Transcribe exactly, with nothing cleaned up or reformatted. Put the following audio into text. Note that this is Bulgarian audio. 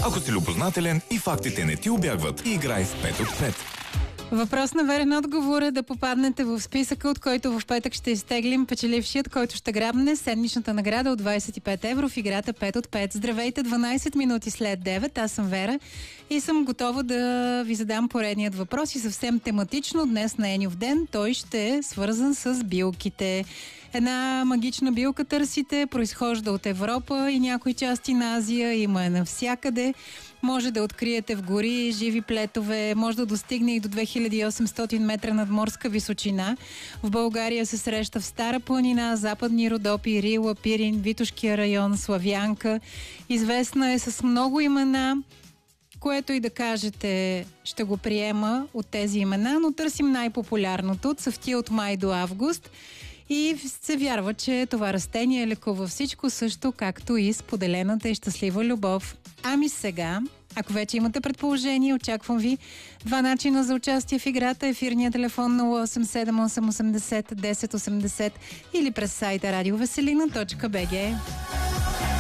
Ако си любознателен и фактите не ти убягват, играй с пет от пет. Въпрос на верен отговор е да попаднете в списъка, от който в петък ще изтеглим печелившият, който ще грабне седмичната награда от двадесет и пет евро в играта пет от пет. Здравейте, дванадесет минути след девет. Аз съм Вера и съм готова да ви задам поредният въпрос и съвсем тематично днес на Еньов ден. Той ще е свързан с билките. Една магична билка търсите, произхожда от Европа и някои части на Азия, има е навсякъде. Може да откриете в гори, живи плетове, може да достигне и до две хиляди и осемстотин метра надморска височина. В България се среща в Стара планина, Западни Родопи, Рила, Пирин, Витошкия район, Славянка. Известна е с много имена, което и да кажете ще го приема от тези имена, но търсим най-популярното. Цъфти от май до август. И се вярва, че това растение лекува всичко, също както и споделената и щастлива любов. Ами сега, ако вече имате предположение, очаквам ви два начина за участие в играта. Ефирния телефон нула осем седем осем осемдесет десет осемдесет или през сайта радиовеселина точка би джи.